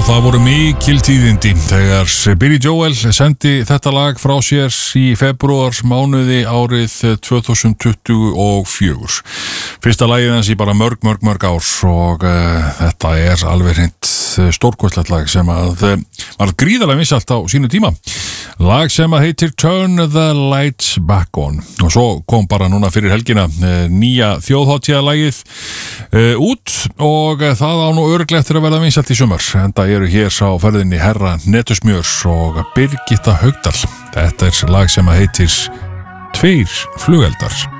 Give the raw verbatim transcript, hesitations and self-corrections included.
það voru mikil tíðindi þegar Billy Joel sendi þetta lag frá sér í febrúar mánuði árið tvö þúsund tuttugu og fjögur. Fyrsta lagið hans í bara mörg, mörg, mörg ár og uh, þetta er alveg hreint stórkostlegt lag sem að uh, var gríðarlega vinsælt á sínu tíma. Lag sem að heitir Turn the Lights Back On og svo kom bara núna fyrir helgina uh, nýja þjóðhátíðalagið uh, út og uh, það á nú örugglega eftir að verða vinsælt í sumar. Enda eru hér sá ferðinni herra Netusmjörs og Birgitta Haugdal. Þetta er lag sem að heitir Tveir flugeldar.